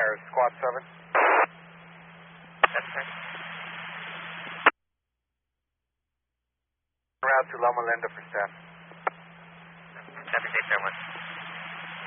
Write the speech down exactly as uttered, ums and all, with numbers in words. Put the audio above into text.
Fire, Squad seven. Yes, sir. Route to Loma Linda for staff. Copy, six seven one.